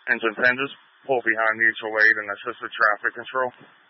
Engine 10, just pull behind mutual aid and assisted traffic control.